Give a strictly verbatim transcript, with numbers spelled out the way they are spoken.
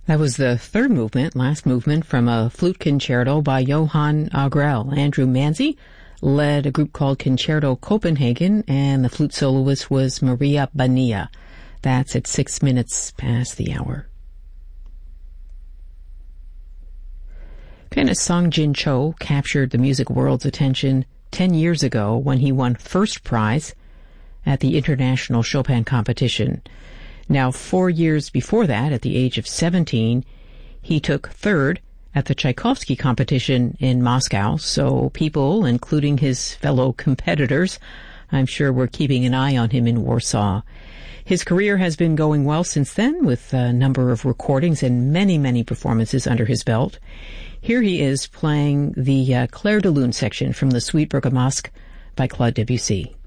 That was the third movement, last movement, from a flute concerto by Johann Agrell. Andrew Manzi led a group called Concerto Copenhagen, and the flute soloist was Maria Bania. That's at six minutes past the hour. Pianist Song Jin Cho captured the music world's attention ten years ago when he won first prize at the International Chopin Competition. Now, four years before that, at the age of seventeen, he took third at the Tchaikovsky competition in Moscow, so people, including his fellow competitors, I'm sure were keeping an eye on him in Warsaw. His career has been going well since then, with a number of recordings and many, many performances under his belt. Here he is playing the uh, Clair de Lune section from the Suite Bergamasque by Claude Debussy.